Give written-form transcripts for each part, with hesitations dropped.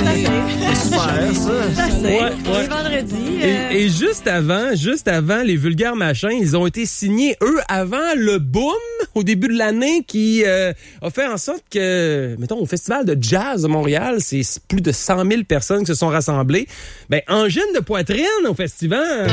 Super, ça. C'est vendredi. Et juste avant, les vulgaires machins, ils ont été signés, eux, avant le boom au début de l'année qui a fait en sorte que, mettons, au Festival de jazz de Montréal, c'est plus de 100 000 personnes qui se sont rassemblées. Ben, angine de poitrine au festival.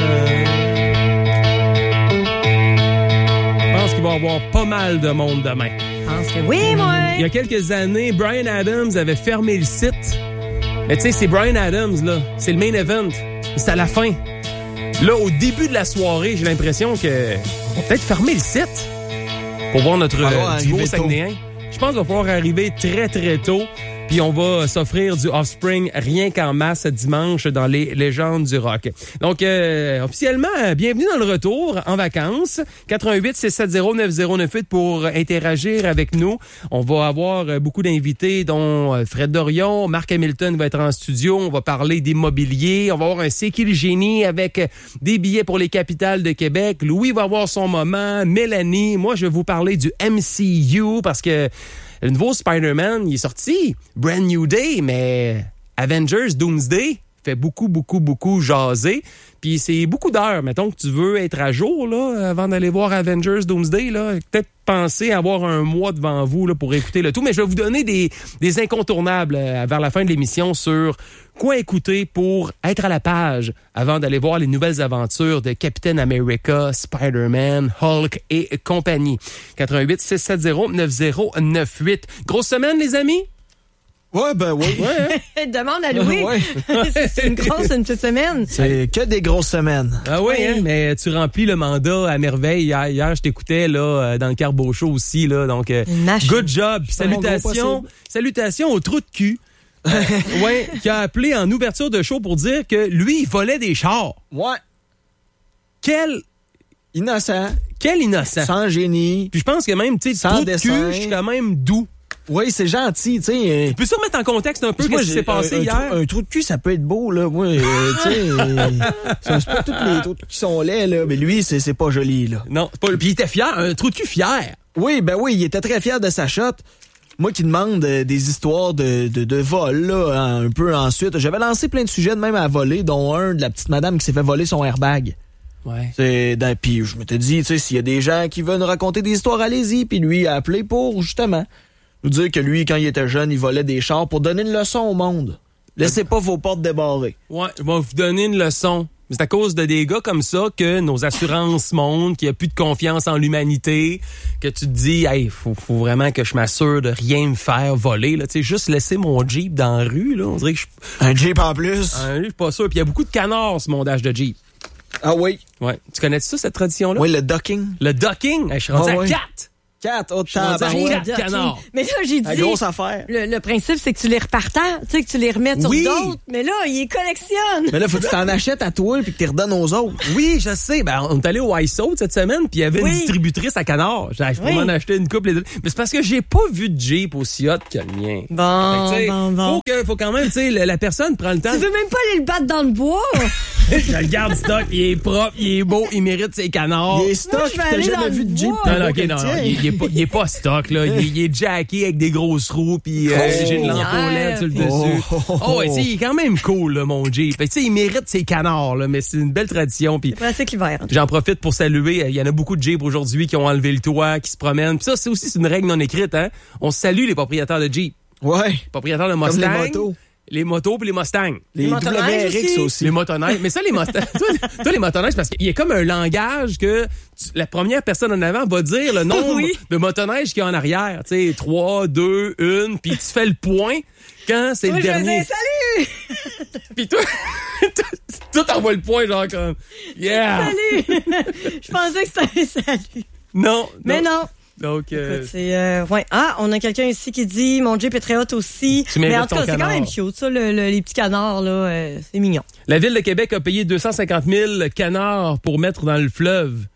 Je pense qu'il va y avoir pas mal de monde demain. Je pense que oui, moi. Il y a quelques années, Bryan Adams avait fermé le site. Mais tu sais, c'est Bryan Adams, là. C'est le main event. C'est à la fin. Là, au début de la soirée, j'ai l'impression que on va peut-être fermer le site pour voir notre duo Saguenayen. Je pense qu'il va falloir arriver très, très tôt. Puis on va s'offrir du Offspring rien qu'en masse dimanche dans les légendes du rock. Donc, officiellement, bienvenue dans le retour en vacances. 88-670-9098 pour interagir avec nous. On va avoir beaucoup d'invités, dont Fred Dorion, Marc Hamilton va être en studio. On va parler d'immobilier. On va avoir un C'est qui le génie avec des billets pour les capitales de Québec. Louis va avoir son moment. Mélanie. Moi, je vais vous parler du MCU parce que le nouveau Spider-Man, il est sorti. Brand New Day, mais Avengers Doomsday fait beaucoup jaser. Puis c'est beaucoup d'heures. Mettons que tu veux être à jour là, avant d'aller voir Avengers Doomsday. Là, peut-être penser avoir un mois devant vous là, pour écouter le tout. Mais je vais vous donner des incontournables vers la fin de l'émission sur quoi écouter pour être à la page avant d'aller voir les nouvelles aventures de Captain America, Spider-Man, Hulk et compagnie. 88-670-9098. Grosse semaine, les amis? Ouais, ben oui. Ouais. Demande à Louis. Ouais. C'est une petite semaine. C'est que des grosses semaines. Ah oui, hein, mais tu remplis le mandat à merveille. Hier, je t'écoutais là dans le Carbo Show aussi. Là, donc, good job. Salutations au trou de cul. Ouais, qui a appelé en ouverture de show pour dire que lui, il volait des chars. Ouais. Quel innocent. Sans génie. Puis je pense que même, tu sais, trou de cul, je suis quand même doux. Oui, c'est gentil, tu sais. Tu peux ça mettre en contexte un peu ce qui s'est passé hier? Un trou de cul, ça peut être beau, là. Moi, tu sais, c'est pas tous les trous de cul qui sont laids, là. Mais lui, c'est pas joli, là. Non, c'est pas. Puis il était fier, un trou de cul fier. Oui, ben oui, il était très fier de sa shot. Moi qui demande des histoires de vol, là, un peu ensuite. J'avais lancé plein de sujets de même à voler, dont un de la petite madame qui s'est fait voler son airbag. Ouais. Puis je m'étais dit, tu sais, s'il y a des gens qui veulent nous raconter des histoires, allez-y. Puis lui, il a appelé pour, justement, nous dire que lui, quand il était jeune, il volait des chars pour donner une leçon au monde. Laissez pas vos portes débarrées. Ouais, je vais vous donner une leçon. C'est à cause de des gars comme ça que nos assurances montent, qu'il n'y a plus de confiance en l'humanité, que tu te dis, hey, faut vraiment que je m'assure de rien me faire voler. Là. Tu sais, juste laisser mon Jeep dans la rue, là, on dirait que un Jeep en plus? Je suis pas sûr. Puis il y a beaucoup de canards, ce mondage de Jeep. Ah oui? Ouais. Tu connais ça, cette tradition-là? Oui, le docking. Le docking? Je suis rendu à 4. 4, oh, 4 canards. Mais là, j'ai dit. La grosse affaire. Le principe, c'est que tu les repartes, tu sais, que tu les remets sur d'autres. Mais là, ils les collectionnent. Mais là, faut que tu t'en achètes à toi puis que tu les redonnes aux autres. Oui, je sais. Ben, on est allé au ISO cette semaine puis il y avait une distributrice à canards. J'ai vraiment acheté une couple. Mais c'est parce que j'ai pas vu de Jeep aussi hot que le mien. Bon. Faut quand même, tu sais, la personne prend le temps. Tu veux même pas aller le battre dans le bois? Je le garde stock, il est propre, il est beau, il mérite ses canards. Il est stock, t'as jamais vu de Jeep. Non, il est pas stock, là. Il est jacké avec des grosses roues, puis j'ai une lampe OLED sur le dessus. Ouais, il est quand même cool, là, mon Jeep. Tu sais, il mérite ses canards, là, mais c'est une belle tradition. Puis pratique l'hiver. J'en profite pour saluer. Il y en a beaucoup de Jeep aujourd'hui qui ont enlevé le toit, qui se promènent. Puis ça, c'est aussi une règle non écrite, hein. On salue les propriétaires de Jeep. Ouais. Propriétaires de Mustang. Comme les motos. Les motos puis les Mustangs. Les WRX aussi. Les motoneiges. Mais ça, les Mustangs. toi, les motoneiges, parce qu'il y a comme un langage que la première personne en avant va dire le nombre de motoneiges qu'il y a en arrière. Tu sais, 3, 2, 1, puis tu fais le point quand c'est le dernier. Salut! Puis toi, t'envoies le point genre comme, yeah! Salut! Je pensais que c'était un salut. Non. Mais non. Donc, écoute, on a quelqu'un ici qui dit mon Jeep est très hot aussi. Mais en tout cas, c'est quand même cute, ça, les petits canards, là, c'est mignon. La Ville de Québec a payé 250 000 canards pour mettre dans le fleuve. Tu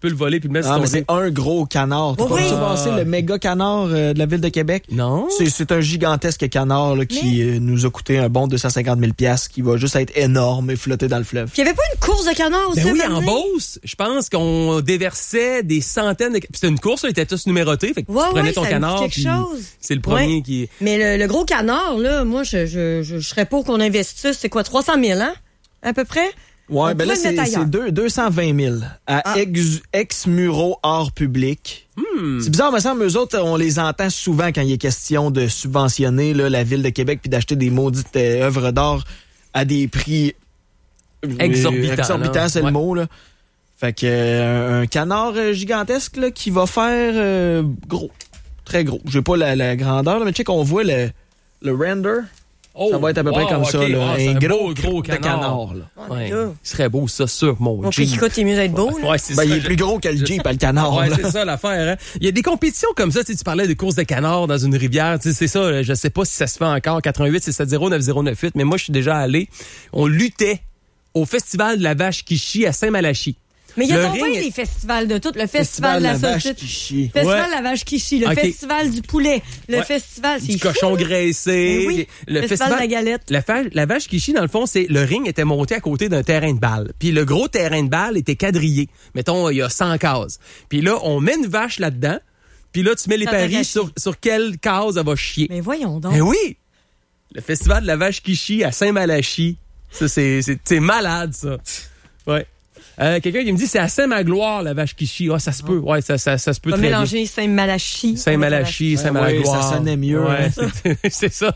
peux le voler puis le mettre sur ton mais c'est un gros canard. Tu peux passer le méga canard de la ville de Québec? Non. C'est un gigantesque canard là, qui nous a coûté un bon 250 000 $, qui va juste être énorme et flotter dans le fleuve. Puis il n'y avait pas une course de canards aussi? Ben oui, en Beauce, je pense qu'on déversait des centaines de... Puis c'était une course, là, ils étaient tous numérotés. Fait que tu prenais ton canard. C'est le premier qui... Mais le gros canard, là, moi, je serais pour qu'on investisse. C'est quoi, 300 000, hein? À peu près? Ouais, ben là, c'est 220 000 à ex-Muro hors public. C'est bizarre, mais ça, eux autres, on les entend souvent quand il est question de subventionner là, la ville de Québec puis d'acheter des maudites œuvres d'art à des prix exorbitants, c'est le mot, là. Fait que un canard gigantesque là, qui va faire gros, très gros. J'ai pas la grandeur, là, mais check, on voit le render. Ça va être à peu près comme ça, là. Un gros canard. Là. Ouais. Il serait beau, ça, sur mon Jeep. Puis écoute, il est mieux d'être beau. Ouais, c'est il est plus gros que le Jeep, le canard. Ouais, c'est ça l'affaire. Hein? Il y a des compétitions comme ça. Tu parlais de courses de canards dans une rivière. C'est ça, je sais pas si ça se fait encore. 88-670-9098, mais moi, je suis déjà allé. On luttait au Festival de la Vache qui chie à Saint-Malachie. Mais il y a donc des festivals de tout. Le festival de la saucisse. Le festival de la vache qui chie. Le festival du poulet. Le festival, c'est du cochon graissé. Oui. Le festival de la galette. La vache qui chie, dans le fond, c'est le ring était monté à côté d'un terrain de balle. Puis le gros terrain de balle était quadrillé. Mettons, il y a 100 cases. Puis là, on met une vache là-dedans. Puis là, tu mets les paris sur quelle case elle va chier. Mais voyons donc. Mais oui! Le festival de la vache qui chie à Saint-Malachie. Ça, c'est malade, ça. Ouais. Quelqu'un qui me dit c'est à Saint-Magloire la vache qui chie. Ah, ça se peut. Ouais, ça se peut très bien. Mélanger Saint-Malachie. Saint-Malachie, Saint-Magloire. Oui, ça sonnait mieux. Ouais, c'est ça.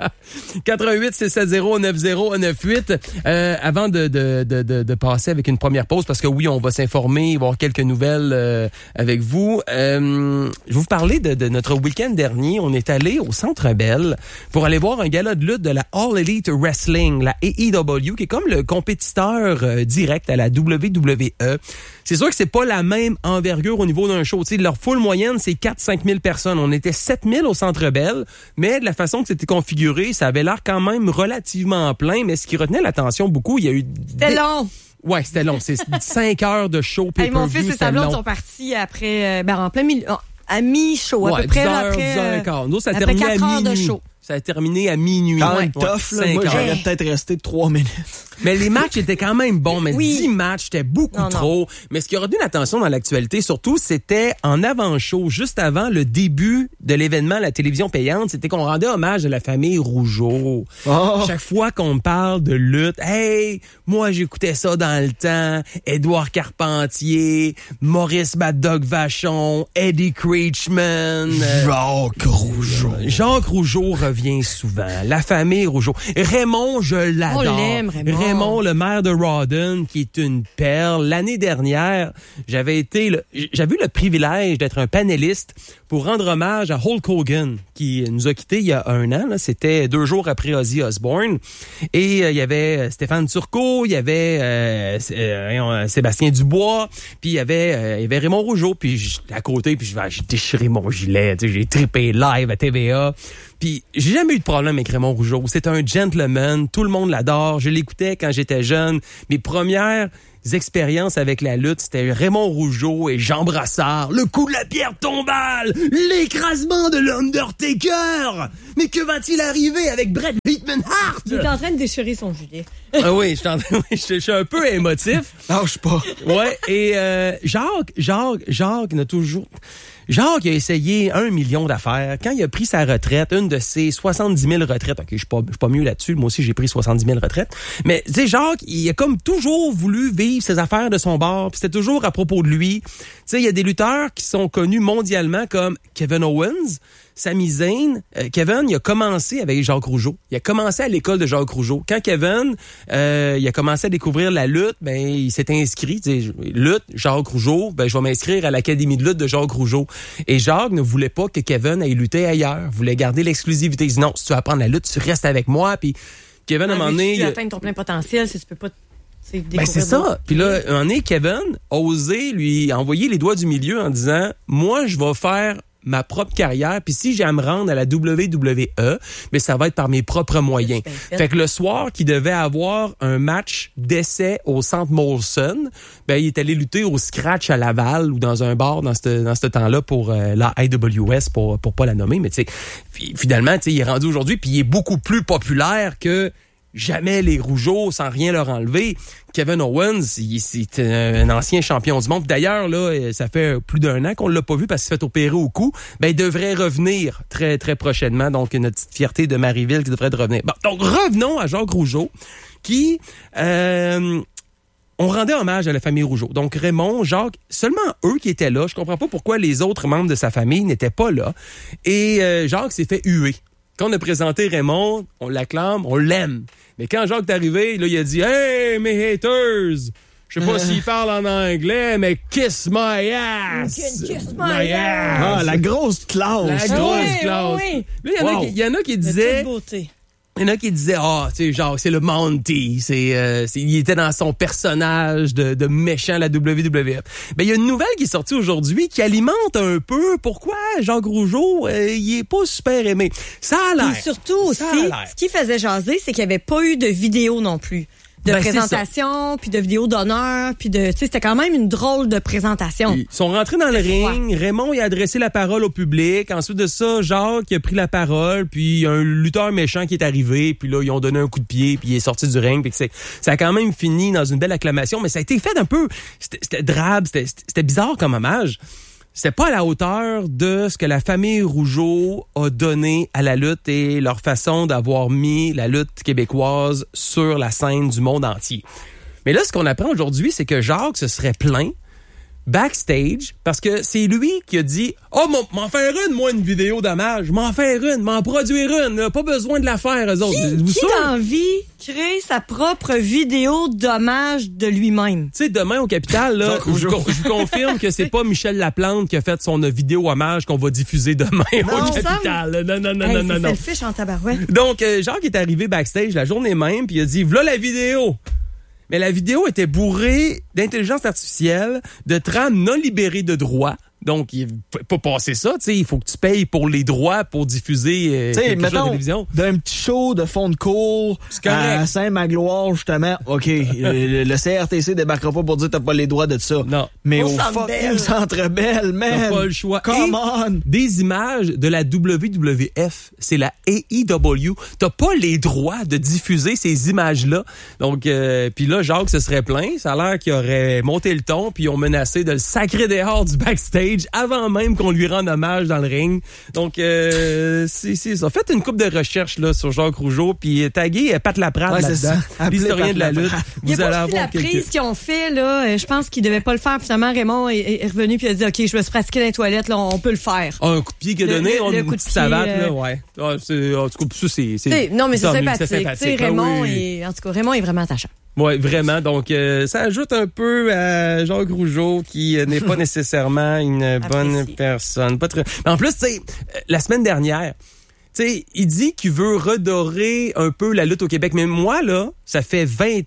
88-670-9098. Avant de passer avec une première pause, parce que oui, on va s'informer, il va y avoir quelques nouvelles avec vous. Je vais vous parler de notre week-end dernier. On est allé au Centre Bell pour aller voir un gala de lutte de la All Elite Wrestling, la AEW, qui est comme le compétiteur direct à la WWE. C'est sûr que c'est pas la même envergure au niveau d'un show. T'sais, leur foule moyenne, c'est 4-5 000 personnes. On était 7 000 au Centre Bell, mais de la façon que c'était configuré, ça avait l'air quand même relativement plein. Mais ce qui retenait l'attention beaucoup, il y a eu... C'était long! Ouais, c'était long. C'est 5 heures de show pay-per-view. Mon fils et sa blonde sont partis après... en plein milieu... À mi-show, à peu près. 10h15. Nous, ça a terminé à minuit. De show. Ça a terminé à minuit. Quand même tough, là. Moi, j'aurais peut-être resté 3 minutes. Mais les matchs étaient quand même bons. Mais 10 matchs, c'était beaucoup trop. Mais ce qui a retenu l'attention dans l'actualité, surtout, c'était en avant-show, juste avant le début de l'événement, la télévision payante, c'était qu'on rendait hommage à la famille Rougeau. Chaque fois qu'on parle de lutte, hey, moi, j'écoutais ça dans le temps. Édouard Carpentier, Maurice Mad Dog Vachon, Eddie Creechman. Jacques Rougeau. Jacques Rougeau revient souvent. La famille Rougeau. Raymond, je l'adore. On l'aime, Raymond, le maire de Rawdon, qui est une perle. L'année dernière, j'avais eu le privilège d'être un panéliste pour rendre hommage à Hulk Hogan, qui nous a quittés il y a 1 an. Là. C'était 2 jours après Ozzy Osbourne. Et il y avait Stéphane Turcot, il y avait Sébastien Dubois, puis il y avait Raymond Rougeau. Puis à côté, puis j'ai déchiré mon gilet. J'ai trippé live à TVA. Puis j'ai jamais eu de problème avec Raymond Rougeau. C'est un gentleman, tout le monde l'adore. Je l'écoutais quand j'étais jeune. Mes premières expériences avec la lutte, c'était Raymond Rougeau et Jean Brassard. Le coup de la pierre tombale, l'écrasement de l'Undertaker. Mais que va-t-il arriver avec Bret Hitman Hart? Il est en train de déchirer son gilet. Ah oui, je suis un peu émotif. Lâche pas. Ouais, et Jacques n'a toujours... Jacques a essayé 1 million d'affaires. Quand il a pris sa retraite, une de ses 70 000 retraites, OK, je suis pas mieux là-dessus, moi aussi j'ai pris 70 000 retraites, mais tu sais, Jacques, il a comme toujours voulu vivre ses affaires de son bord, puis c'était toujours à propos de lui. Tu sais, il y a des lutteurs qui sont connus mondialement comme Kevin Owens, Sami Zayn. Kevin, il a commencé avec Jacques Rougeau. Il a commencé à l'école de Jacques Rougeau. Quand Kevin, il a commencé à découvrir la lutte, ben il s'est inscrit, lutte, Jacques Rougeau, ben je vais m'inscrire à l'académie de lutte de Jacques Rougeau. Et Jacques ne voulait pas que Kevin aille lutter ailleurs. Il voulait garder l'exclusivité. Il dit non, si tu veux apprendre la lutte, tu restes avec moi. Puis Kevin, à un moment donné, tu atteindre ton plein potentiel, si tu peux pas. Ben c'est ça. Puis là, un moment donné, Kevin a osé lui envoyer les doigts du milieu en disant, moi, je vais faire ma propre carrière, puis si j'ai à me rendre à la WWE, mais ça va être par mes propres moyens. Fait que le soir qu'il devait avoir un match d'essai au Centre Molson, ben il est allé lutter au Scratch à Laval ou dans un bar dans ce temps-là pour la AWS pour pas la nommer, mais tu sais finalement tu sais il est rendu aujourd'hui puis il est beaucoup plus populaire que jamais les Rougeaux sans rien leur enlever. Kevin Owens, c'est un ancien champion du monde. D'ailleurs, là, ça fait plus d'1 an qu'on l'a pas vu parce qu'il s'est fait opérer au cou. Ben, il devrait revenir très, très prochainement. Donc, notre petite fierté de Marieville qui devrait revenir. Bon, donc, revenons à Jacques Rougeau qui... on rendait hommage à la famille Rougeau. Donc, Raymond, Jacques, seulement eux qui étaient là. Je comprends pas pourquoi les autres membres de sa famille n'étaient pas là. Et Jacques s'est fait huer. Quand on a présenté Raymond, on l'acclame, on l'aime. Mais quand Jacques est arrivé, là, il a dit « Hey, mes haters! » Je sais pas s'il parle en anglais, mais « Kiss my ass! » Kiss my ass! Ah, la grosse classe! La grosse classe! Oui. Là, il y en a qui disaient... Il y en a qui disaient, tu sais, genre, c'est le Monty, il était dans son personnage de méchant à la WWF. Ben, il y a une nouvelle qui est sortie aujourd'hui qui alimente un peu pourquoi Jacques Rougeau, il est pas super aimé. Ça a l'air. Et surtout aussi, ce qui faisait jaser, c'est qu'il n'y avait pas eu de vidéo non plus. De présentation, puis de vidéo d'honneur, puis tu sais, c'était quand même une drôle de présentation. Ils sont rentrés dans le ring, Raymond il a adressé la parole au public, ensuite de ça, Jacques il a pris la parole, puis il y a un lutteur méchant qui est arrivé, puis là, ils ont donné un coup de pied, puis il est sorti du ring, puis ça a quand même fini dans une belle acclamation, mais ça a été fait un peu, c'était drabe, c'était bizarre comme hommage. C'était pas à la hauteur de ce que la famille Rougeau a donné à la lutte et leur façon d'avoir mis la lutte québécoise sur la scène du monde entier. Mais là, ce qu'on apprend aujourd'hui, c'est que Jacques se serait plaint backstage parce que c'est lui qui a dit « Oh, m'en faire une vidéo d'hommage. M'en faire m'en produire une. Là. Pas besoin de la faire, eux autres. » Qui a envie créer sa propre vidéo d'hommage de lui-même? Tu sais, demain au Capitole, là, je vous confirme que c'est pas Michel Laplante qui a fait son vidéo hommage qu'on va diffuser demain au Capitole. Non. C'est le fiche en tabarouette. Donc, Jacques est arrivé backstage la journée même puis il a dit « V'là la vidéo. » Mais la vidéo était bourrée d'intelligence artificielle, de trames non libérées de droits. Donc, il ne faut pas passer ça. Il faut que tu payes pour les droits pour diffuser quelque chose à la télévision. D'un petit show de fond de cours à Saint-Magloire, justement, OK, le CRTC débarquera pas pour dire que t'as pas les droits de ça. Non. Mais au fucking Centre Bell, man! T'as pas le choix. Come on! Des images de la WWF, c'est la AEW. T'as pas les droits de diffuser ces images-là. Donc, puis là, Jacques se serait plaint. Ça a l'air qu'il aurait monté le ton puis ils ont menacé de le sacrer dehors du backstage avant même qu'on lui rende hommage dans le ring. Donc, c'est ça. Faites une couple de recherches là, sur Jacques Rougeau, puis taguez Pat Laprade là-dedans, l'historien de la lutte. Il y a pas aussi la prise qu'ils ont fait, là. Je pense qu'il devait pas le faire. Finalement, Raymond est revenu puis il a dit, OK, je me suis pratiqué dans les toilettes, là, on peut le faire. Un coup de pied qu'il a donné, une petite savate, là, ouais. En tout cas, ça, c'est... Non, mais c'est sympathique. Raymond, en tout cas, Raymond est vraiment attachant. Oui, vraiment. Donc, ça ajoute un peu à Jacques Rougeau qui n'est pas nécessairement une bonne personne. Pas très... En plus, tu sais, la semaine dernière, tu sais, il dit qu'il veut redorer un peu la lutte au Québec. Mais moi, là, ça fait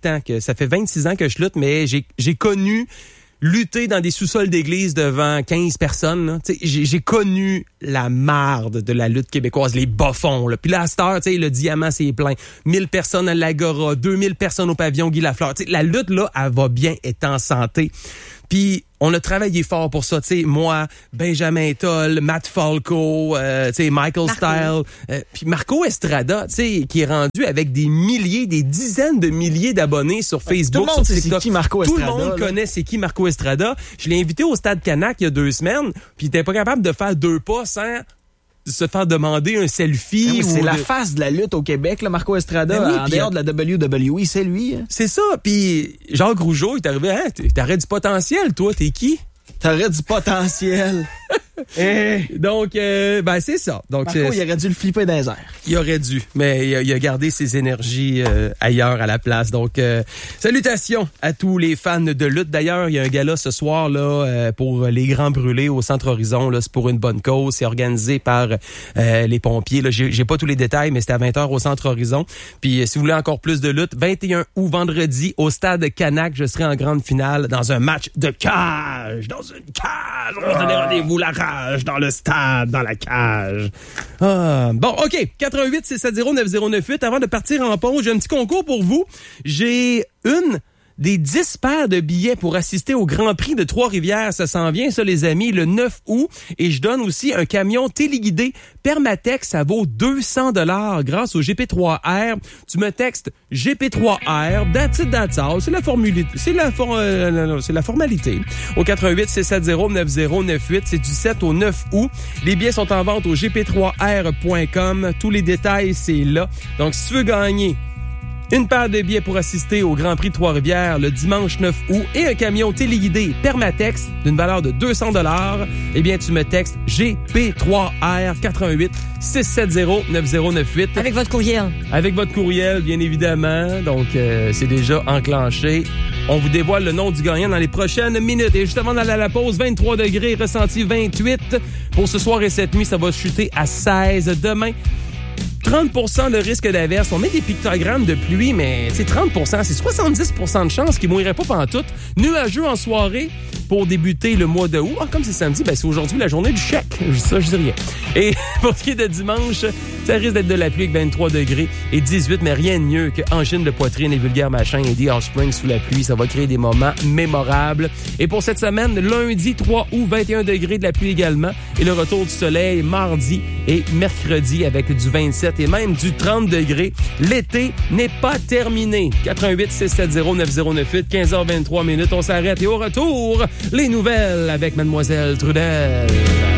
26 ans que je lutte, mais j'ai connu lutter dans des sous-sols d'église devant 15 personnes. J'ai connu la marde de la lutte québécoise, les bas-fonds. Puis là, à cette heure, le diamant, c'est plein. 1000 personnes à l'Agora, 2000 personnes au pavillon Guy Lafleur. La lutte, là, elle va bien, être en santé. Puis on a travaillé fort pour ça, tu sais, moi, Benjamin Toll, Matt Falco, tu sais, Michael Style, puis Marco Estrada, tu sais, qui est rendu avec des dizaines de milliers d'abonnés sur Facebook. Tout le monde sait c'est qui Marco Estrada. Tout le monde connaît c'est qui Marco Estrada. Je l'ai invité au Stade Canac il y a 2 semaines, puis il était pas capable de faire 2 pas sans se faire demander un selfie. C'est la face de la lutte au Québec, là, Marco Estrada, en dehors de la WWE, c'est lui. Hein. C'est ça. Puis Jacques Rougeau, il est arrivé, hein, t'aurais du potentiel, toi, t'es qui? T'aurais du potentiel. Donc, c'est ça. Donc, Marco, il aurait dû le flipper dans les airs. Il aurait dû, mais il a gardé ses énergies ailleurs à la place. Donc, salutations à tous les fans de lutte. D'ailleurs, il y a un gala ce soir là pour les Grands Brûlés au Centre Horizon. Là, c'est pour une bonne cause. C'est organisé par les pompiers. Là, j'ai pas tous les détails, mais c'est à 20h au Centre Horizon. Puis, si vous voulez encore plus de lutte, 21 août vendredi au Stade Canac, je serai en grande finale dans un match de cage. Dans une cage. On va donner rendez-vous la rage dans le stade, dans la cage. Ah, bon, OK. 88-670-9098. Avant de partir en pause, j'ai un petit concours pour vous. J'ai des 10 paires de billets pour assister au Grand Prix de Trois-Rivières. Ça s'en vient, ça, les amis, le 9 août. Et je donne aussi un camion téléguidé Permatex. Ça vaut 200 $ grâce au GP3R. Tu me textes GP3R, that's it, that's all. C'est la formalité. Au 88-670-9098. C'est du 7 au 9 août. Les billets sont en vente au gp3r.com. Tous les détails, c'est là. Donc, si tu veux gagner une paire de billets pour assister au Grand Prix de Trois-Rivières le dimanche 9 août et un camion téléguidé Permatex d'une valeur de 200 $, eh bien, tu me textes GP3R 88-670-9098. Avec votre courriel. Avec votre courriel, bien évidemment. Donc, c'est déjà enclenché. On vous dévoile le nom du gagnant dans les prochaines minutes. Et juste avant d'aller à la pause, 23 degrés, ressenti 28. Pour ce soir et cette nuit, ça va chuter à 16. Demain, 30% de risque d'averse. On met des pictogrammes de pluie, mais c'est 30%. C'est 70% de chance qu'il ne mourrait pas pantoute. Nuageux en soirée pour débuter le mois de août. Ah, comme c'est samedi, ben c'est aujourd'hui la journée du chèque. Ça, je dis rien. Et pour ce qui est de dimanche, ça risque d'être de la pluie avec 23 degrés et 18, mais rien de mieux que angine de poitrine et vulgaire machin et The Offspring sous la pluie. Ça va créer des moments mémorables. Et pour cette semaine, lundi 3 août, 21 degrés de la pluie également. Et le retour du soleil mardi et mercredi avec du 27 et même du 30 degrés. L'été n'est pas terminé. 88-670-9098, 15h23 minutes. On s'arrête et au retour, les nouvelles avec Mademoiselle Trudel.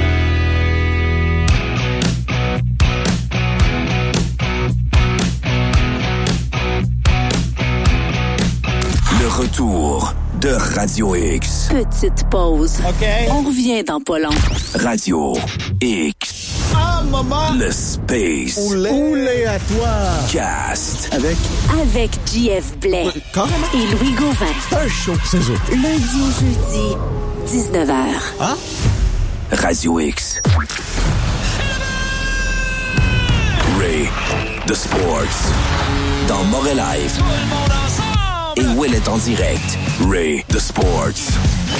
Le retour de Radio X. Petite pause. OK. On revient dans pas long. Radio X. Ah, maman! Le Space Oulé à toi! Cast. Avec JF Blais Carrément? et Louis Gauvin. C'est un show, c'est ça. Lundi au jeudi, 19h. Ah? Radio X. Ray the Sports. Dans Montréal Live. Et Will est en direct. Ray the Sports.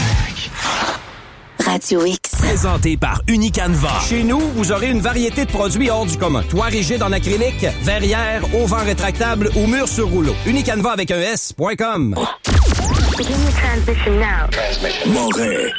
Radio X. Présenté par Unicanva. Chez nous, vous aurez une variété de produits hors du commun. Toit rigide en acrylique, verrière, auvent rétractable ou mur sur rouleau. Unicanva avec un S.com. Montréal.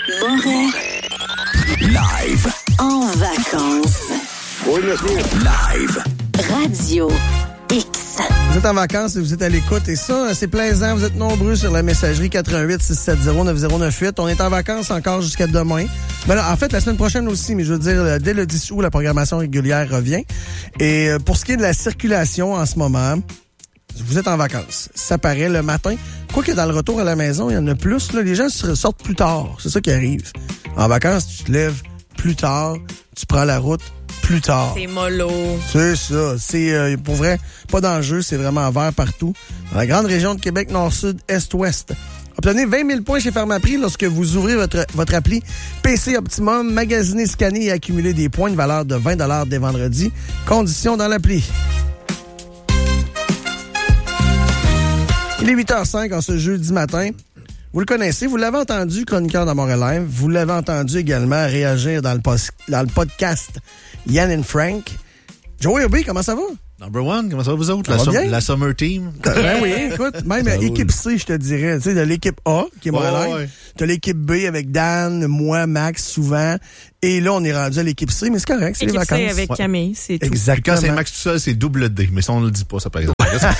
Live. En vacances. Live. Radio X. Vous êtes en vacances et vous êtes à l'écoute et ça, c'est plaisant. Vous êtes nombreux sur la messagerie 88-670-9098. On est en vacances encore jusqu'à demain. Ben là, en fait, la semaine prochaine aussi, mais je veux dire, dès le 10 août, la programmation régulière revient. Et pour ce qui est de la circulation en ce moment, vous êtes en vacances. Ça paraît le matin. Quoique dans le retour à la maison, il y en a plus. Là, les gens sortent plus tard. C'est ça qui arrive. En vacances, tu te lèves plus tard. Tu prends la route plus tard. C'est mollo. C'est ça. C'est, pour vrai, pas d'enjeu. C'est vraiment vert partout. Dans la grande région de Québec, nord, sud, est, ouest. Obtenez 20 000 points chez Pharmaprix lorsque vous ouvrez votre appli PC Optimum, magasinez, scannez et accumulez des points de valeur de 20 $ dès vendredi. Conditions dans l'appli. Il est 8h05 en ce jeudi matin. Vous le connaissez, vous l'avez entendu, chroniqueur dans Montréal Live. Vous l'avez entendu également réagir dans le podcast Yann and Frank. Joey Obi, comment ça va? Number one, comment ça va vous autres? La Summer Team? Ben oui, écoute, même équipe C, je te dirais. Tu sais, de l'équipe A, qui est Montréal. Ouais. T'as l'équipe B avec Dan, moi, Max, souvent. Et là, on est rendu à l'équipe C, mais c'est correct, c'est les vacances. L'équipe C avec Camille, c'est tout. Exactement. Quand c'est Max tout seul, c'est double D, mais ça, on ne le dit pas, ça, par exemple.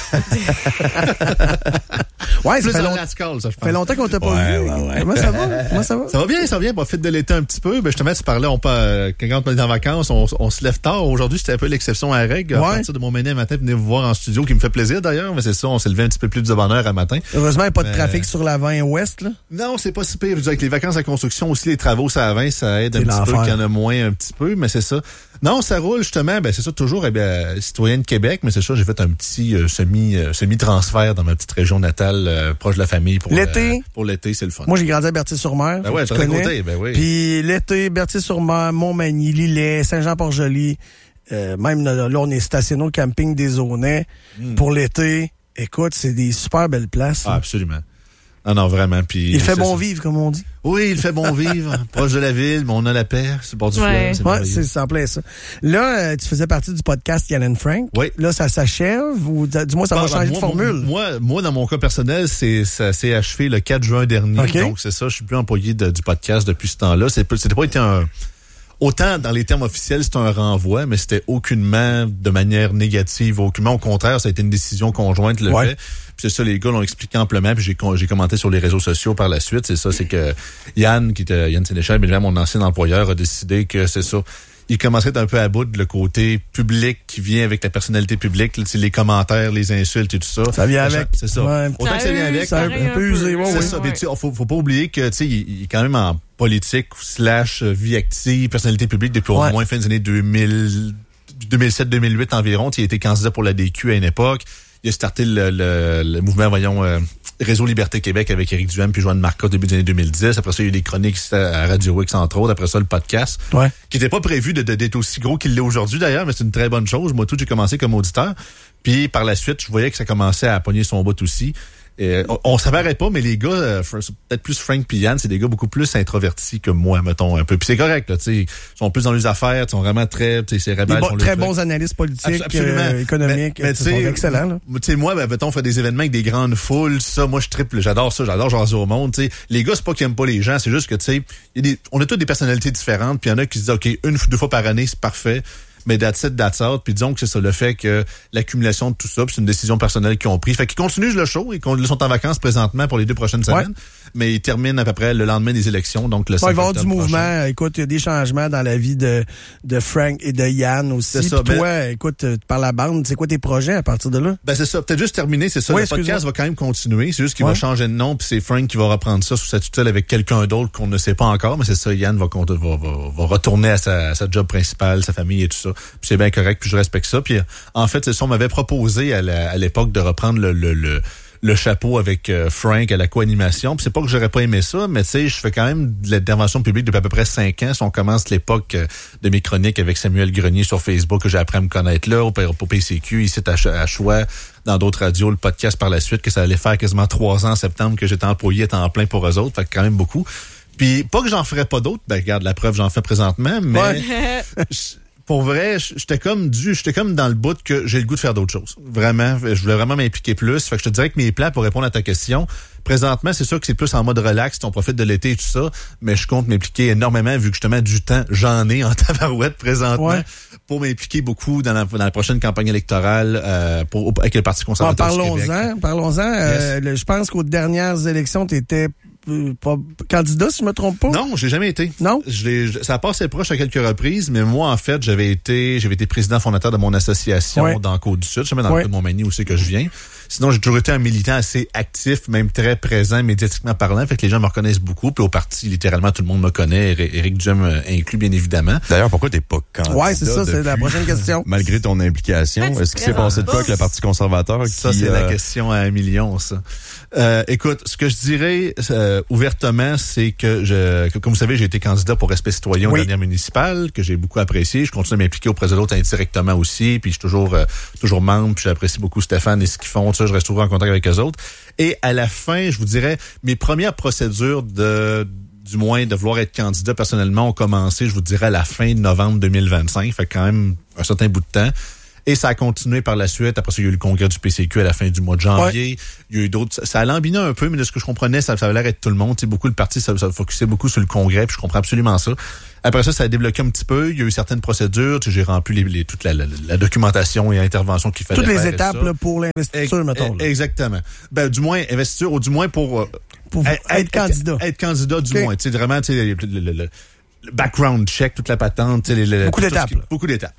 Ouais, ça fait longtemps qu'on t'a pas vu. Ouais. Comment ça va? Ça va bien, profite de l'été un petit peu. Ben, justement, tu parlais, quand on est en vacances, on se lève tard. Aujourd'hui, c'était un peu l'exception à la règle. À partir de mon ménage matin, venez vous voir en studio, qui me fait plaisir d'ailleurs, mais c'est ça, on s'est levé un petit peu plus de bonne heure à matin. Heureusement, il n'y a pas de trafic sur la 20 ouest, là. Non, c'est pas si pire. Je veux dire, avec les vacances à construction, aussi les travaux, ça avance, ça aide un petit peu, qu'il y en a moins un petit peu, mais c'est ça. Non, ça roule justement, ben c'est ça, toujours citoyen de Québec, mais c'est ça, j'ai fait un petit semi-transfert dans ma petite région natale, proche de la famille pour l'été. Pour l'été, c'est le fun. Moi, j'ai grandi à Berthier-sur-Mer. Ben ouais, tu connais. Côté, ben oui. Puis l'été, Berthier-sur-Mer, Montmagny, Lillet, Saint-Jean-Port-Joli, même là, on est stationné au camping des Aunais. Pour l'été, écoute, c'est des super belles places. Ah, absolument. Ah non, vraiment. Puis il fait bon vivre, comme on dit. Oui, il fait bon vivre. Proche de la ville, mais on a la paix. C'est le bord du fleuve. Ouais, c'est en plein ça. Là, tu faisais partie du podcast Yann and Frank. Oui. Là, ça s'achève ou du moins, ça va changer de formule? Moi, dans mon cas personnel, ça s'est achevé le 4 juin dernier. Okay. Donc, c'est ça. Je suis plus employé du podcast depuis ce temps-là. C'était pas été autant dans les termes officiels, c'est un renvoi, mais c'était aucunement de manière négative, aucunement. Au contraire, ça a été une décision conjointe, le fait. Puis c'est ça, les gars l'ont expliqué amplement, puis j'ai commenté sur les réseaux sociaux par la suite. C'est ça, c'est que Yann Sénéchal, bien mon ancien employeur, a décidé que c'est ça. Il commençait un peu à bout de le côté public qui vient avec la personnalité publique, les commentaires, les insultes et tout ça. Ça vient avec. C'est ça. Ouais. Autant que ça vient avec. C'est un peu usé. C'est ça. Mais faut pas oublier que, tu sais, il est quand même en politique / vie active, personnalité publique depuis au moins fin des années 2007-2008 environ. Il a été candidat pour la DQ à une époque. Il a starté le mouvement, Réseau Liberté Québec avec Éric Duhaime puis Joanne Marcotte au début des années 2010. Après ça, il y a eu des chroniques à Radio X, entre autres. Après ça, le podcast. Qui n'était pas prévu d'être aussi gros qu'il l'est aujourd'hui, d'ailleurs, mais c'est une très bonne chose. Moi, j'ai commencé comme auditeur. Puis, par la suite, je voyais que ça commençait à pogner son bout aussi. On s'apparaît pas, mais les gars, peut-être plus Frank et Yann, c'est des gars beaucoup plus introvertis que moi, mettons, un peu. Puis c'est correct, là, tu sais. Ils sont plus dans les affaires, ils sont vraiment très, tu sais, c'est rebelles. Très bons analystes politiques, économiques. Mais tu sais, excellent, là. Tu sais, moi, mettons, on fait des événements avec des grandes foules, ça, moi, je triple, j'adore ça, j'adore jaser au monde, tu sais. Les gars, c'est pas qu'ils aiment pas les gens, c'est juste que, tu sais, on a tous des personnalités différentes, puis il y en a qui se disent, OK, 1-2 fois par année, c'est parfait. Mais that's out. Puis disons que c'est ça, le fait que l'accumulation de tout ça, puis c'est une décision personnelle qu'ils ont prise. Fait qu'ils continuent le show et qu'ils sont en vacances présentement pour les 2 prochaines semaines. Mais ils terminent à peu près le lendemain des élections, donc le 5 octobre. Il va y avoir du mouvement. Prochain. Écoute, il y a des changements dans la vie de Frank et de Yann aussi. C'est ça. Puis toi, écoute, par la bande, c'est quoi tes projets à partir de là? Ben c'est ça. Peut-être juste terminer, c'est ça. Le podcast va quand même continuer. C'est juste qu'il va changer de nom, puis c'est Frank qui va reprendre ça sous sa tutelle avec quelqu'un d'autre qu'on ne sait pas encore. Mais c'est ça, Yann va retourner à sa job principale, sa famille et tout ça. Puis c'est bien correct, puis je respecte ça. Puis en fait, c'est ça, on m'avait proposé à l'époque de reprendre le chapeau avec Frank à la co-animation. Puis c'est pas que j'aurais pas aimé ça, mais tu sais, je fais quand même de l'intervention publique depuis à peu près 5 ans. Si on commence l'époque de mes chroniques avec Samuel Grenier sur Facebook, que j'ai appris à me connaître là, au PCQ, ici à Choix, dans d'autres radios, le podcast par la suite, que ça allait faire quasiment 3 ans en septembre que j'étais employé à temps plein pour eux autres. Fait que quand même beaucoup. Puis pas que j'en ferais pas d'autres, ben regarde, la preuve, j'en fais présentement, mais... Pour vrai, j'étais comme dans le bout que j'ai le goût de faire d'autres choses. Vraiment, je voulais vraiment m'impliquer plus. Fait que je te dirais que mes plans, pour répondre à ta question, présentement, c'est sûr que c'est plus en mode relax, on profite de l'été et tout ça, mais je compte m'impliquer énormément vu que justement du temps, j'en ai en tabarouette présentement pour m'impliquer beaucoup dans la prochaine campagne électorale avec le Parti conservateur du Québec. Parlons-en. Yes. Je pense qu'aux dernières élections, tu étais pas candidat, si je me trompe pas? Non, j'ai jamais été. Non? Ça a passé proche à quelques reprises, mais moi, en fait, j'avais été président fondateur de mon association dans Côte-du-Sud. Je sais même dans le Montmagny où c'est que je viens. Sinon, j'ai toujours été un militant assez actif, même très présent médiatiquement parlant. Fait que les gens me reconnaissent beaucoup. Puis au parti, littéralement, tout le monde me connaît. Éric Duhaime inclus, bien évidemment. D'ailleurs, pourquoi t'es pas candidat? Ouais, c'est ça, c'est la prochaine question. Malgré ton implication, est-ce qu'il s'est passé de quoi avec le Parti conservateur? Ça, c'est la question à 1 million, ça. Écoute, ce que je dirais ouvertement, c'est que comme vous savez, j'ai été candidat pour Respect citoyen aux dernières municipales, que j'ai beaucoup apprécié. Je continue à m'impliquer auprès de l'autre indirectement aussi, puis je suis toujours membre, puis j'apprécie beaucoup Stéphane et ce qu'ils font. Je reste toujours en contact avec eux autres. Et à la fin, je vous dirais, mes premières procédures du moins de vouloir être candidat personnellement ont commencé, je vous dirais, à la fin de novembre 2025. Fait quand même un certain bout de temps. Et ça a continué par la suite. Après ça, il y a eu le congrès du PCQ à la fin du mois de janvier. Il y a eu d'autres. Ça a lambiné un peu, mais de ce que je comprenais, ça avait l'air d'être tout le monde. Beaucoup le parti, ça focusait beaucoup sur le congrès, puis je comprends absolument ça. Après ça a débloqué un petit peu. Il y a eu certaines procédures. J'ai rempli toute la documentation et intervention qu'il fallait faire. Toutes les étapes là, pour l'investiture, mettons. Là. Exactement. Ben, du moins, investiture, ou du moins pour être candidat. Être candidat, du moins. Tu sais, vraiment, tu sais, le background check, toute la patente. Beaucoup d'étapes. Beaucoup d'étapes.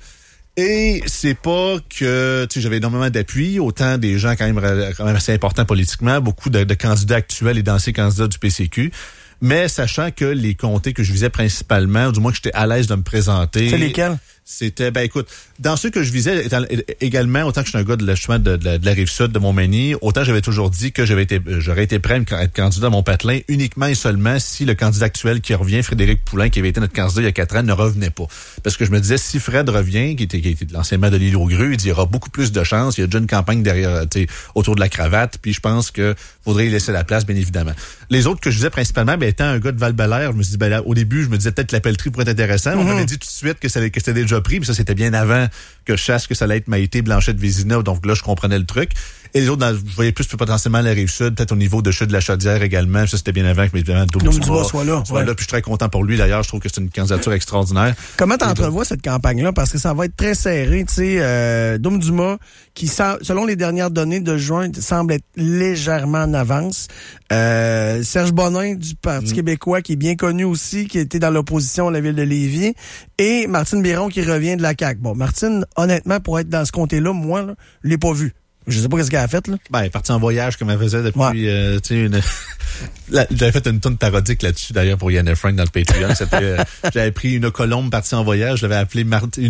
Et c'est pas que, tu sais, j'avais énormément d'appui, autant des gens quand même assez importants politiquement, beaucoup de candidats actuels et d'anciens candidats du PCQ. Mais sachant que les comtés que je visais principalement, du moins que j'étais à l'aise de me présenter. C'est lesquels? C'était, écoute, dans ceux que je visais, également, autant que je suis un gars de la Rive-Sud, de Montmagny, autant j'avais toujours dit que j'aurais été prêt à être candidat à mon patelin uniquement et seulement si le candidat actuel qui revient, Frédéric Poulain, qui avait été notre candidat il y a 4 ans, ne revenait pas. Parce que je me disais, si Fred revient, qui était de l'ancien maire de l'île aux Grues, il y aura beaucoup plus de chances. Il y a déjà une campagne derrière, autour de la cravate, puis je pense que faudrait y laisser la place, bien évidemment. Les autres que je disais principalement, étant un gars de Val-Bélair, je me suis dit, au début, je me disais peut-être que la pelleterie pourrait être intéressant. On m'avait dit tout de suite que c'était déjà pris, puis ça, c'était bien avant que je sache que ça allait être Maïté, Blanchette, Vézina, donc là, je comprenais le truc. Et les autres, je voyais plus potentiellement la Rive-Sud, peut-être au niveau de Chute de la Chaudière également. Ça, c'était bien avant que, évidemment, Dom Dumas soit là. Puis je suis très content pour lui, d'ailleurs. Je trouve que c'est une candidature extraordinaire. Comment t'entrevois cette campagne-là? Parce que ça va être très serré, tu sais. Dom Dumas, qui, selon les dernières données de juin, semble être légèrement en avance. Serge Bonin, du Parti québécois, qui est bien connu aussi, qui était dans l'opposition à la ville de Lévis. Et Martine Biron, qui revient de la CAQ. Bon, Martine, honnêtement, pour être dans ce comté-là, moi, là, je l'ai pas vu. Je sais pas qu'est-ce qu'elle a fait, là. Elle est partie en voyage, comme elle faisait depuis, j'avais fait une tourne parodique là-dessus, d'ailleurs, pour Yann et Frank dans le Patreon. C'était, j'avais pris une colombe partie en voyage, je l'avais appelée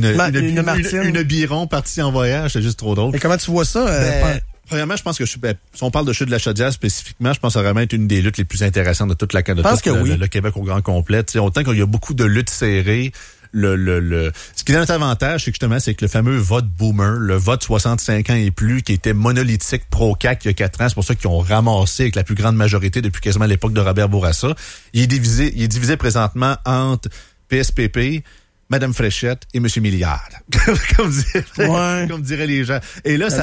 une Biron partie en voyage. C'est juste trop drôle. Et comment tu vois ça? Premièrement, je pense que si on parle de Chute de la Chaudière spécifiquement, je pense que ça va vraiment être une des luttes les plus intéressantes de toute le Québec au grand complet. T'sais, autant qu'il y a beaucoup de luttes serrées, ce qui a notre avantage, c'est que le fameux vote boomer, le vote 65 ans et plus, qui était monolithique pro-CAQ il y a 4 ans, c'est pour ça qu'ils ont ramassé avec la plus grande majorité depuis quasiment l'époque de Robert Bourassa. Il est divisé présentement entre PSPP, Madame Fréchette et Monsieur Milliard. comme diraient les gens. Et là,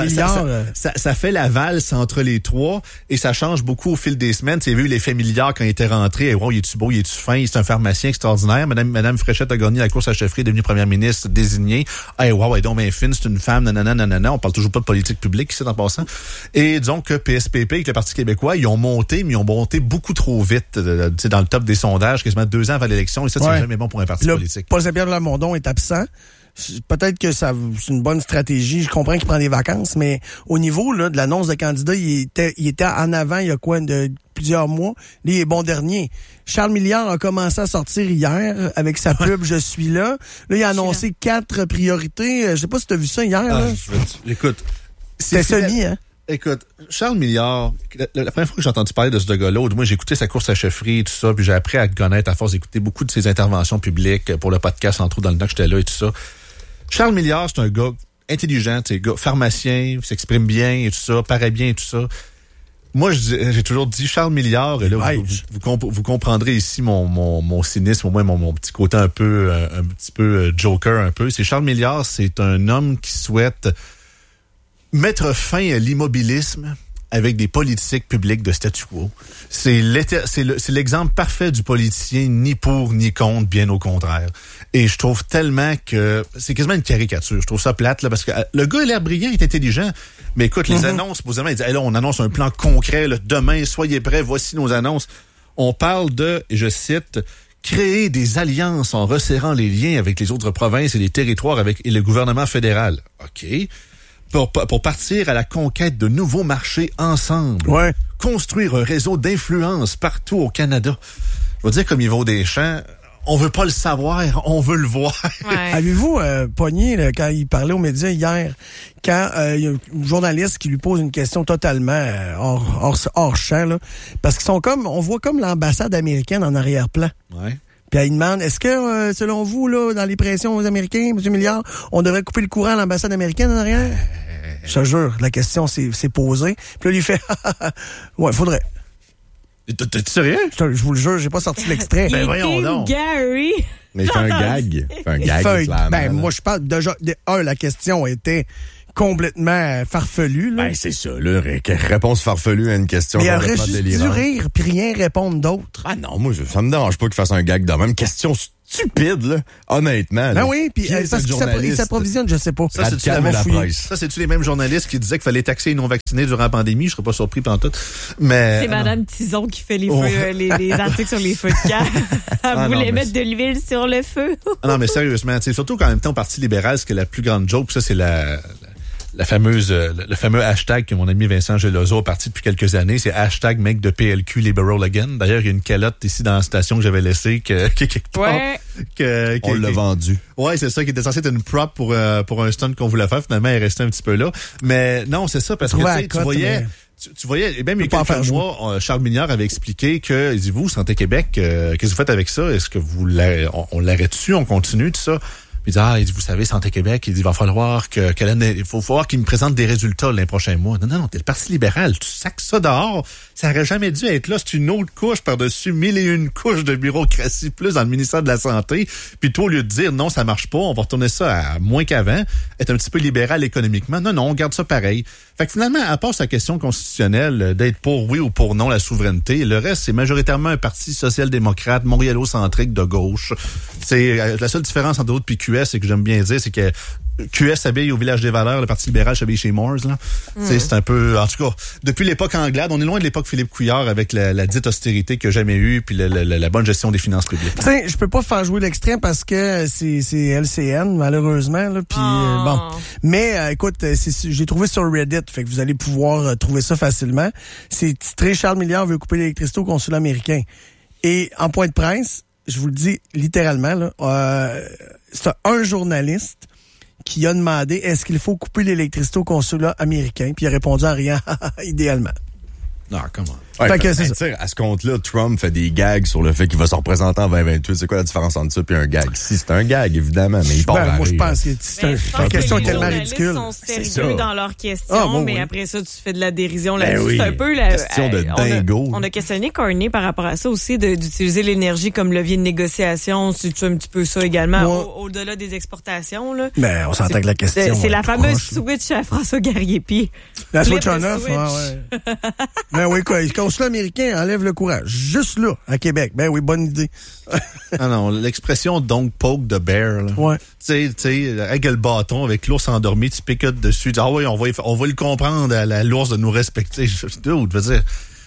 ça fait la valse entre les trois et ça change beaucoup au fil des semaines. Tu as vu l'effet Milliard quand il était rentré. Wow, il est-tu beau, il est-tu fin? C'est un pharmacien extraordinaire. Madame Fréchette a gagné la course à chefferie, est devenue première ministre désignée. Hey, wow, elle est donc bien fine, c'est une femme, nanana. On parle toujours pas de politique publique ici en passant. Et disons que PSPP avec le Parti québécois, ils ont monté beaucoup trop vite dans le top des sondages, quasiment 2 ans avant l'élection. Et ça, c'est jamais bon pour un parti politique. Paul Saint-Pierre Plamondon est absent. Peut-être que c'est une bonne stratégie. Je comprends qu'il prend des vacances, mais au niveau là de l'annonce de candidat, il était en avant il y a plusieurs mois. Lui, il est bon dernier. Charles Milliard a commencé à sortir hier avec sa pub « Je suis là ». Là, il a annoncé 4 priorités. Je sais pas si tu as vu ça hier. Écoute, c'était semi, hein? Écoute, Charles Milliard, la première fois que j'ai entendu parler de ce gars-là, ou du moins j'ai écouté sa course à chefferie et tout ça, puis j'ai appris à le connaître à force d'écouter beaucoup de ses interventions publiques pour le podcast, entre autres dans le temps que j'étais là et tout ça. Charles Milliard, c'est un gars intelligent, c'est un gars pharmacien, s'exprime bien et tout ça, paraît bien et tout ça. Moi, j'ai toujours dit Charles Milliard, et là, vous comprendrez ici mon cynisme, au moins mon petit côté un petit peu joker un peu. C'est Charles Milliard, c'est un homme qui souhaite mettre fin à l'immobilisme avec des politiques publiques de statu quo. C'est l'exemple parfait du politicien ni pour ni contre, bien au contraire. Et je trouve tellement que c'est quasiment une caricature. Je trouve ça plate là parce que le gars a l'air brillant, il est intelligent, mais écoute, les annonces, supposément, il dit là, on annonce un plan concret là, demain, soyez prêts, voici nos annonces. On parle de, et je cite, créer des alliances en resserrant les liens avec les autres provinces et les territoires et le gouvernement fédéral. OK. Pour partir à la conquête de nouveaux marchés ensemble. Ouais. Construire un réseau d'influence partout au Canada. Je veux dire, comme Yvon Deschamps, on veut pas le savoir, on veut le voir. Ouais. Avez-vous pogné là, quand il parlait aux médias hier, quand il y a un journaliste qui lui pose une question totalement hors champ, là, parce qu'ils sont on voit comme l'ambassade américaine en arrière-plan. Ouais. Puis il demande, est-ce que, selon vous, là, dans les pressions aux Américains, M. Milliard, on devrait couper le courant à l'ambassade américaine en arrière? Je te jure, la question s'est posée. Puis là, lui fait, ouais, faudrait. T'es sérieux? Je vous le jure, j'ai pas sorti l'extrait. Ben voyons donc. Gary. Mais il fait un gag. Moi, je parle déjà, la question était complètement farfelu. Là. Ben, c'est ça, là. Réponse farfelue à une question complètement délirante. Il aurait juste dû rire puis rien répondre d'autre. Ah non, moi, ça me dérange pas qu'il fasse un gag de même. Question stupide, là. Honnêtement. Ben oui, puis parce qu'il s'approvisionne, je sais pas. Ça, c'est-tu les mêmes journalistes qui disaient qu'il fallait taxer les non-vaccinés durant la pandémie? Je serais pas surpris pantoute. Mais. C'est Madame Tison qui fait les feux, les articles sur les feux de camp. Elle voulait mettre de l'huile sur le feu. Non, mais sérieusement, surtout qu'en même temps, au Parti libéral, ce qui est la plus grande joke, ça, c'est le fameux hashtag que mon ami Vincent Gelozo a parti depuis quelques années, c'est hashtag make the PLQ liberal again. D'ailleurs, il y a une calotte ici dans la station que j'avais laissée quelque part. On l'a vendu. Ouais, c'est ça, qui était censé être une prop pour un stunt qu'on voulait faire. Finalement, elle est restée un petit peu là. Mais non, c'est ça, parce que tu voyais... Tu voyais, et même il y a quelques mois, Charles Mignard avait expliqué que, il dit, vous, Santé Québec, qu'est-ce que vous faites avec ça? Est-ce que on l'arrête dessus, on continue, tout ça? Puis il dit, vous savez, Santé Québec, il dit, il va falloir il faut falloir qu'il me présente des résultats l'an prochain mois. Non, t'es le Parti libéral, tu sacs ça dehors. Ça aurait jamais dû être là. C'est une autre couche par-dessus 1001 couches de bureaucratie plus dans le ministère de la Santé. Puis toi, au lieu de dire, non, ça marche pas, on va retourner ça à moins qu'avant, être un petit peu libéral économiquement. Non, on garde ça pareil. Fait que finalement, à part sa question constitutionnelle d'être pour oui ou pour non la souveraineté, le reste, c'est majoritairement un parti social-démocrate, montréalocentrique de gauche. C'est la seule différence entre d'autres puis QS, c'est que j'aime bien dire, c'est que QS s'habille au Village des Valeurs, le Parti libéral s'habille chez Moores, là. C'est un peu, en tout cas, depuis l'époque Anglade, on est loin de l'époque Philippe Couillard avec la dite austérité qu'il n'y a jamais eu puis la bonne gestion des finances publiques. Tu sais, je peux pas faire jouer l'extrait parce que c'est LCN, malheureusement, là, puis bon. Mais, écoute, j'ai trouvé sur Reddit, fait que vous allez pouvoir trouver ça facilement. C'est titré Charles Milliard veut couper l'électricité au consulat américain. Et en point de presse, je vous le dis littéralement, là, c'est un journaliste qui a demandé est-ce qu'il faut couper l'électricité au consulat américain, puis il a répondu en riant idéalement. Non, comment? Ouais, fait que c'est ça. À ce compte-là, Trump fait des gags sur le fait qu'il va se représenter en 2028. C'est quoi la différence entre ça et un gag? Si, c'est un gag, évidemment, mais il part moi, je pense que la question est tellement ridicule. Les journalistes sont sérieux dans leurs questions, mais après ça, tu fais de la dérision là-dessus. C'est un peu la question de dingo. On a questionné Carney par rapport à ça aussi, d'utiliser l'énergie comme levier de négociation. C'est un petit peu ça également, au-delà des exportations, là. Ben, on s'entend que la question. C'est la fameuse switch à François Garriépi. La switch on-off, ouais. Ben oui, quoi. Le consulat américain enlève le courage. Juste là, à Québec. Ben oui, bonne idée. non, l'expression don't poke the bear, là. Ouais. Tu sais, avec le bâton, avec l'ours endormi, tu picotes dessus. Tu dis, ah oui, on va le comprendre à l'ours de nous respecter. Je veux dire,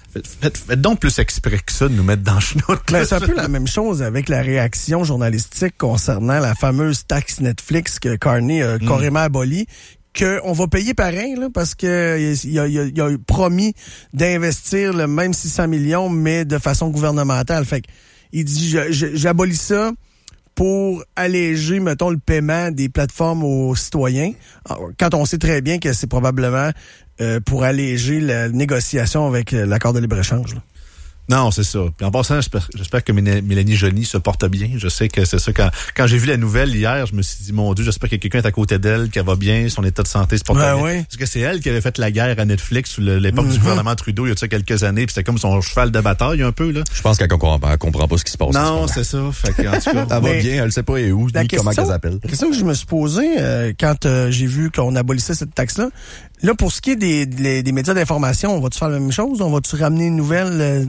faites donc plus exprès que ça de nous mettre dans le chenoute. Ben, c'est un peu la même chose avec la réaction journalistique concernant la fameuse taxe Netflix que Carney a carrément abolie. Qu'on va payer pareil, là, parce que il a promis d'investir le même 600 millions, mais de façon gouvernementale. Fait que, il dit, j'abolis ça pour alléger, mettons, le paiement des plateformes aux citoyens, quand on sait très bien que c'est probablement pour alléger la négociation avec l'accord de libre-échange, là. Non, c'est ça. Puis en passant, j'espère que Mélanie Joly se porte bien. Je sais que c'est ça. Quand j'ai vu la nouvelle hier, je me suis dit, mon Dieu, j'espère que quelqu'un est à côté d'elle, qu'elle va bien, son état de santé se porte bien. Oui. Parce que c'est elle qui avait fait la guerre à Netflix sous l'époque du gouvernement Trudeau, il y a quelques années, puis c'était comme son cheval de bataille un peu, là. Je pense qu'elle comprend pas ce qui se passe. Non, c'est ça. Fait que, en tout cas, elle va bien, elle sait pas où, ni comment elle s'appelle. La question que je me suis posée quand j'ai vu qu'on abolissait cette taxe-là, là, pour ce qui est des médias d'information, on va-tu faire la même chose? On va-tu ramener une nouvelle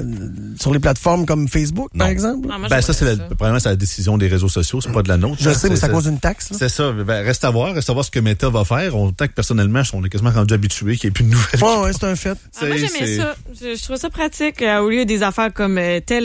sur les plateformes comme Facebook, par exemple? Non, ça, probablement, c'est la décision des réseaux sociaux, c'est pas de la nôtre. Je sais, mais c'est à cause d'une taxe, là. C'est ça. Ben, reste à voir ce que Meta va faire. Tant que personnellement, on est quasiment rendu habitué qu'il n'y ait plus de nouvelles. Ouais, c'est un fait. Moi, j'aimais ça. Je trouve ça pratique, au lieu des affaires comme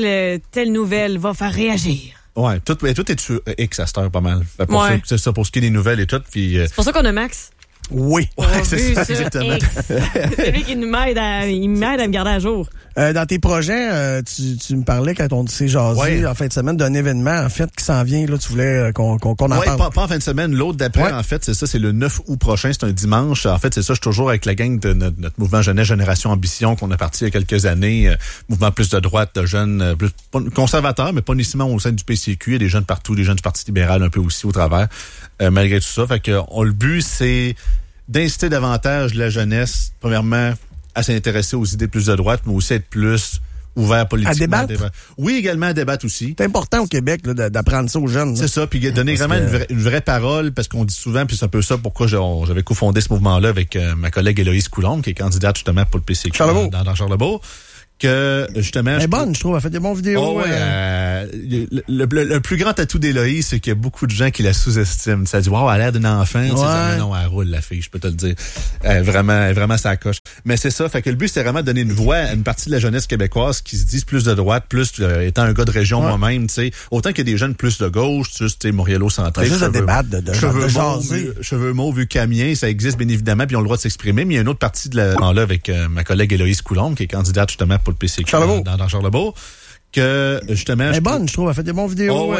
telle nouvelle va faire réagir. Ouais, tout est sur X à cette heure, pas mal. C'est ça, pour ce qui est des nouvelles et tout. Puis, c'est pour ça qu'on a Max. Oui, c'est ça, exactement. C'est lui qui m'aide à me garder à jour. Dans tes projets, tu me parlais quand on s'est jasé en fin de semaine d'un événement en fait qui s'en vient. Là, tu voulais qu'on en parle. Pas en fin de semaine. L'autre d'après, en fait, c'est ça. C'est le 9 août prochain. C'est un dimanche. En fait, c'est ça. Je suis toujours avec la gang de notre mouvement Jeunesse Génération Ambition qu'on a parti il y a quelques années. Mouvement plus de droite, de jeunes plus conservateurs, mais pas nécessairement au sein du PCQ. Il y a des jeunes partout, des jeunes du Parti libéral un peu aussi au travers. Malgré tout ça, fait que le but c'est d'inciter davantage la jeunesse, premièrement, à s'intéresser aux idées plus de droite, mais aussi être plus ouvert politiquement. À débattre? Oui, également à débattre aussi. C'est important au Québec là, d'apprendre ça aux jeunes. C'est ça, puis donner vraiment une vraie parole, parce qu'on dit souvent, puis c'est un peu ça pourquoi j'avais cofondé ce mouvement-là avec ma collègue Héloïse Coulombe, qui est candidate justement pour le PCQ dans Charlebourg. que justement... Elle est bonne, je trouve. Elle fait des bons vidéos. Oh, le plus grand atout d'Héloïse, c'est qu'il y a beaucoup de gens qui la sous-estiment. Ça dit, wow, elle a l'air d'une enfant. Ouais. Non, elle roule, la fille, je peux te le dire. Vraiment, ça coche. Mais c'est ça. Fait que le but, c'est vraiment de donner une voix à une partie de la jeunesse québécoise qui se disent plus de droite, plus étant un gars de région moi-même, tu sais. Autant qu'il y a des jeunes plus de gauche, tu sais, Montréal-Centré. Juste de débattre, de cheveux mauves, Camien, ça existe bien évidemment, puis ils ont le droit de s'exprimer. Mais il y a une autre partie de là avec ma collègue Héloïse Coulombe, qui est candidate justement pour le PCQ dans Charlebourg, que justement... Elle est bonne, je trouve. Elle fait des bons vidéos.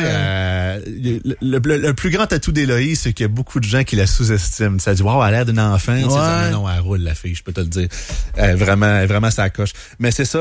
Le plus grand atout d'Héloïse, c'est qu'il y a beaucoup de gens qui la sous-estiment. Ça dit, wow, elle a l'air d'une enfant. Non, elle roule, la fille, je peux te le dire. Vraiment, ça coche. Mais c'est ça.